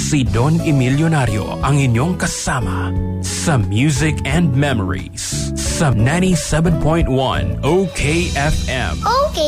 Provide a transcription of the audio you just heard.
Si Don Emilionario ang inyong kasama sa Music and Memories sa 97.1 OKFM. Okay.